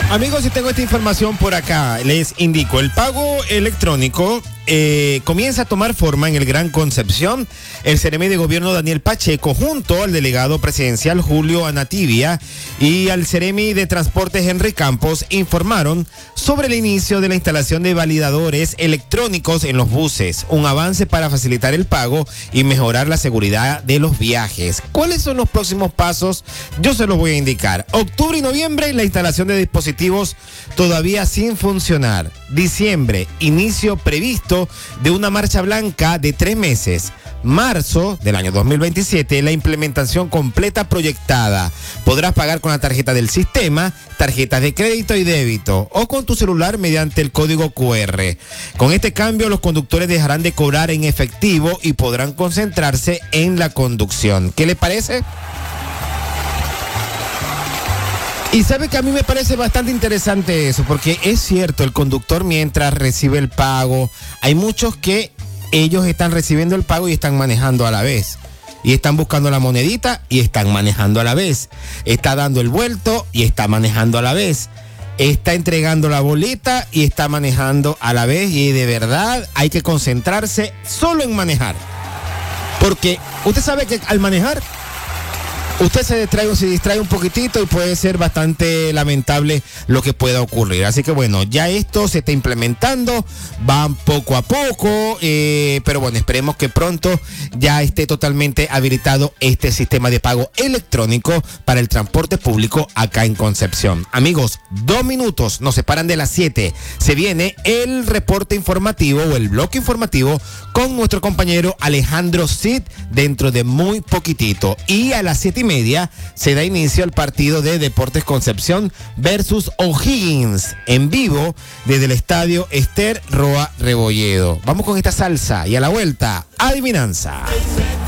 Amigos, y tengo esta información por acá. Les indico, el pago electrónico comienza a tomar forma en el Gran Concepción. El Seremi de Gobierno Daniel Pacheco, junto al delegado presidencial Julio Anativia y al Seremi de Transportes Henry Campos, informaron sobre el inicio de la instalación de validadores electrónicos en los buses, un avance para facilitar el pago y mejorar la seguridad de los viajes. ¿Cuáles son los próximos pasos? Yo se los voy a indicar. Octubre y noviembre, la instalación de dispositivos todavía sin funcionar. Diciembre, inicio previsto de una marcha blanca de 3 meses. Marzo del año 2027, la implementación completa proyectada. Podrás pagar con la tarjeta del sistema, tarjetas de crédito y débito o con tu celular mediante el código QR. Con este cambio, los conductores dejarán de cobrar en efectivo y podrán concentrarse en la conducción. ¿Qué le parece? Y sabe que a mí me parece bastante interesante eso, porque es cierto, el conductor mientras recibe el pago, hay muchos que ellos están recibiendo el pago y están manejando a la vez. Y están buscando la monedita y están manejando a la vez. Está dando el vuelto y está manejando a la vez. Está entregando la boleta y está manejando a la vez. Y de verdad hay que concentrarse solo en manejar. Porque usted sabe que al manejar, usted se distrae un poquitito y puede ser bastante lamentable lo que pueda ocurrir. Así que bueno, ya esto se está implementando, van poco a poco, pero bueno, esperemos que pronto ya esté totalmente habilitado este sistema de pago electrónico para el transporte público acá en Concepción. Amigos, 2 minutos nos separan de las 7. Se viene el reporte informativo o el bloque informativo con nuestro compañero Alejandro Cid dentro de muy poquitito. Y a las 7:30 se da inicio al partido de Deportes Concepción versus O'Higgins en vivo desde el estadio Esther Roa Rebolledo. Vamos con esta salsa y a la vuelta, adivinanza.